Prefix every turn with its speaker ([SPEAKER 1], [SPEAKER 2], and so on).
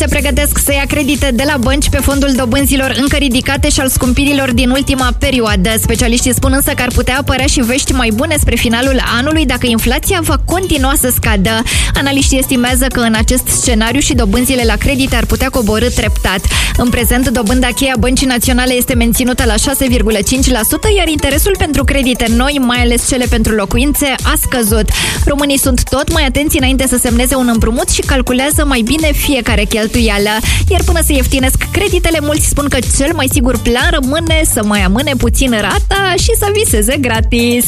[SPEAKER 1] se pregătesc să ia credite de la bănci pe fondul dobânzilor încă ridicate și al scumpirilor din ultima perioadă. Specialiștii spun însă că ar putea apărea și vești mai bune spre finalul anului dacă inflația va continua să scadă. Analiștii estimează că în acest scenariu și dobânzile la credite ar putea coborî treptat. În prezent, dobânda cheie a Băncii Naționale este menținută la 6,5%, iar interesul pentru credite noi, mai ales cele pentru locuințe, a scăzut. Românii sunt tot mai atenți înainte să semneze un împrumut și calculează mai bine fiecare cheltuială. Iar până se ieftinesc creditele, mulți spun că cel mai sigur plan rămâne să mai amâne puțin rata și să viseze gratis.